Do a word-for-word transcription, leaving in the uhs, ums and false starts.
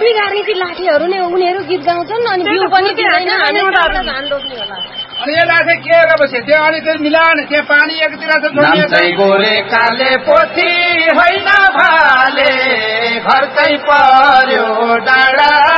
बिगार्ने ती लाठीहरू नै उनीहरू गीत गाउँछन् अनि बिउ पनि दिँदैन अनि धान रोप्ने होला अनि यो लाठे के गरेपछि त्यो अलिकति मिलान त्यहाँ पानी एकतिर छ नाम्दै गोरे काले पोथी होइन भाले घर चाहिँ पर्यो डाँडा